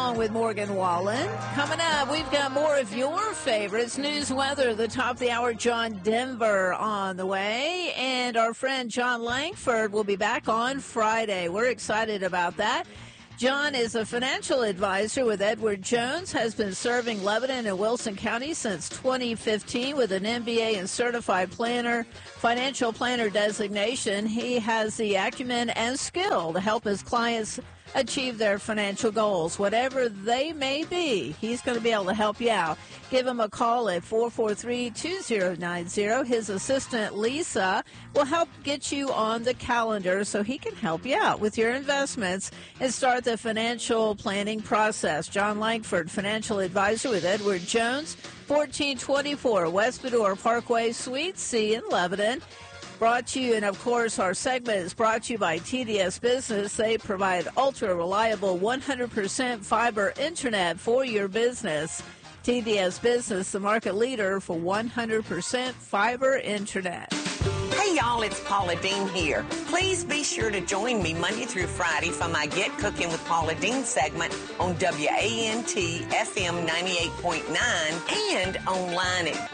along with Morgan Wallen. Coming up, we've got more of your favorites. News, weather, the top of the hour, John Denver on the way. And our friend John Langford will be back on Friday. We're excited about that. John is a financial advisor with Edward Jones, has been serving Lebanon and Wilson County since 2015 with an MBA and certified financial planner designation. He has the acumen and skill to help his clients achieve their financial goals, whatever they may be. He's going to be able to help you out. Give him a call at 443-2090. His assistant, Lisa, will help get you on the calendar so he can help you out with your investments and start the financial planning process. John Langford, financial advisor with Edward Jones, 1424 West Medora Parkway, Suite C in Lebanon. Brought to you, and of course, our segment is brought to you by TDS Business. They provide ultra-reliable 100% fiber internet for your business. TDS Business, the market leader for 100% fiber internet. Hey y'all, it's Paula Dean here. Please be sure to join me Monday through Friday for my Get Cooking with Paula Dean segment on WANT FM 98.9 and online at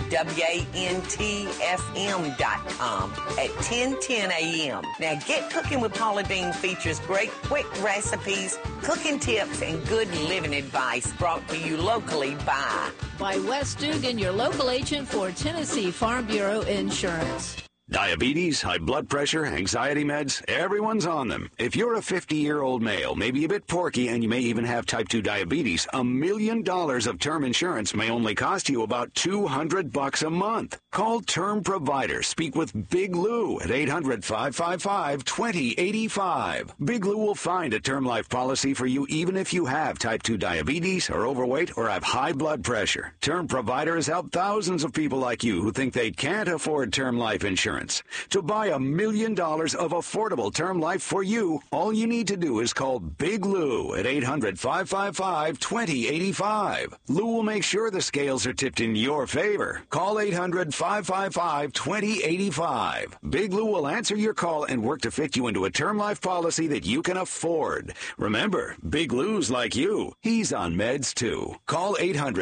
WANTFM.com at 10:10 a.m. Now, Get Cooking with Paula Dean features great quick recipes, cooking tips, and good living advice brought to you locally by Wes Dugan, your local agent for Tennessee Farm Bureau Insurance. Diabetes, high blood pressure, anxiety meds, everyone's on them. If you're a 50-year-old male, maybe a bit porky, and you may even have type 2 diabetes, $1 million of term insurance may only cost you about $200 a month. Call Term Provider. Speak with Big Lou at 800-555-2085. Big Lou will find a term life policy for you even if you have type 2 diabetes, are overweight, or have high blood pressure. Term Provider has helped thousands of people like you who think they can't afford term life insurance. To buy $1 million of affordable term life for you, all you need to do is call Big Lou at 800-555-2085. Lou will make sure the scales are tipped in your favor. Call 800-555-2085. Big Lou will answer your call and work to fit you into a term life policy that you can afford. Remember, Big Lou's like you. He's on meds too. Call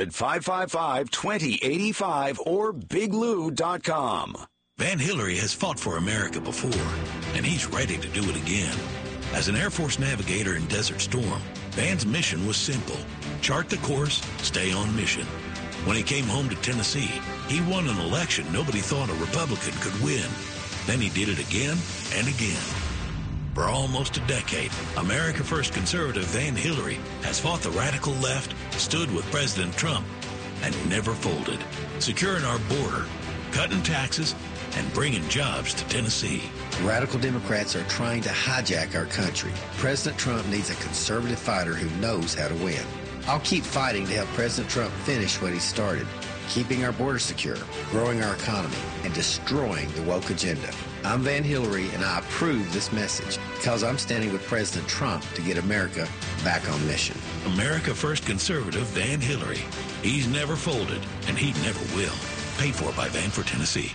800-555-2085 or biglou.com. Van Hillary has fought for America before, and he's ready to do it again. As an Air Force navigator in Desert Storm, Van's mission was simple: chart the course, stay on mission. When he came home to Tennessee, he won an election nobody thought a Republican could win. Then he did it again and again. For almost a decade, America First conservative Van Hillary has fought the radical left, stood with President Trump, and never folded, securing our border, cutting taxes, and bringing jobs to Tennessee. Radical Democrats are trying to hijack our country. President Trump needs a conservative fighter who knows how to win. I'll keep fighting to help President Trump finish what he started, keeping our border secure, growing our economy, and destroying the woke agenda. I'm Van Hillary, and I approve this message because I'm standing with President Trump to get America back on mission. America First conservative Van Hillary. He's never folded, and he never will. Paid for by Van for Tennessee.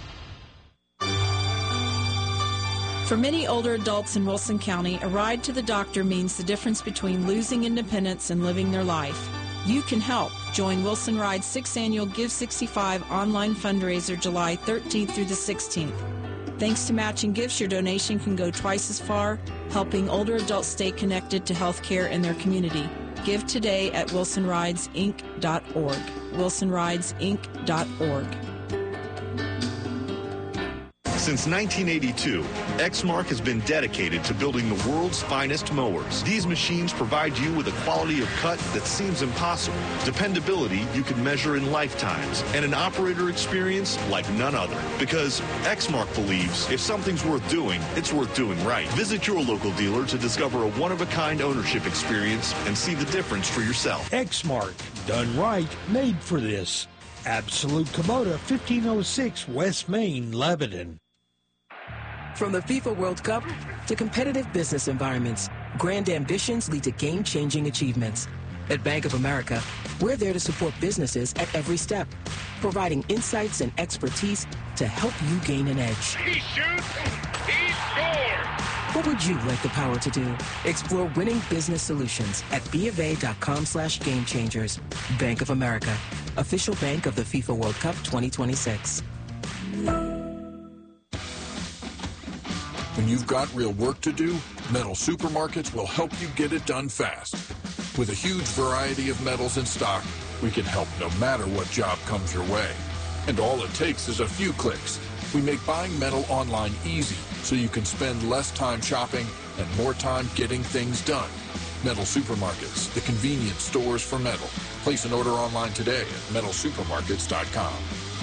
For many older adults in Wilson County, a ride to the doctor means the difference between losing independence and living their life. You can help. Join Wilson Ride's 6th annual Give 65 online fundraiser July 13th through the 16th. Thanks to matching gifts, your donation can go twice as far, helping older adults stay connected to health care in their community. Give today at wilsonridesinc.org. wilsonridesinc.org. Since 1982, Exmark has been dedicated to building the world's finest mowers. These machines provide you with a quality of cut that seems impossible, dependability you can measure in lifetimes, and an operator experience like none other. Because Exmark believes if something's worth doing, it's worth doing right. Visit your local dealer to discover a one-of-a-kind ownership experience and see the difference for yourself. Exmark, done right, made for this. Absolute Kubota, 1506 West Main, Lebanon. From the FIFA World Cup to competitive business environments, grand ambitions lead to game-changing achievements. At Bank of America, we're there to support businesses at every step, providing insights and expertise to help you gain an edge. He shoots, he scores! What would you like the power to do? Explore winning business solutions at BofA.com/gamechangers. Bank of America, official bank of the FIFA World Cup 2026. When you've got real work to do, Metal Supermarkets will help you get it done fast. With a huge variety of metals in stock, we can help no matter what job comes your way. And all it takes is a few clicks. We make buying metal online easy so you can spend less time shopping and more time getting things done. Metal Supermarkets, the convenience stores for metal. Place an order online today at metalsupermarkets.com.